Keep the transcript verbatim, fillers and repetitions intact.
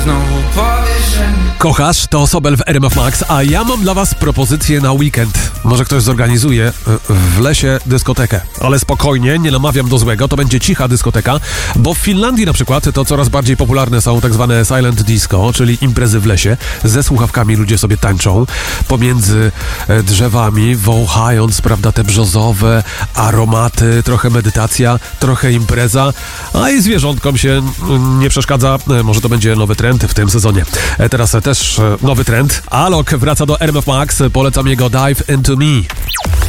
znowu powiesz, że nie. Kochasz? To Sobel w R M F Max, a ja mam dla was propozycję na weekend. Może ktoś zorganizuje w lesie dyskotekę. Ale spokojnie, nie namawiam do złego, to będzie cicha dyskoteka, bo w Finlandii na przykład to coraz bardziej popularne są tak zwane silent disco, czyli imprezy w lesie. Ze słuchawkami ludzie sobie tańczą pomiędzy drzewami, wąchając, prawda, te brzozowe aromaty, trochę medytacja, trochę impreza, a i zwierzątkom się nie przeszkadza. Może to będzie nowy trend w tym sezonie. Teraz też nowy trend. Alok wraca do R M F Max, polecam jego Dive Into Me.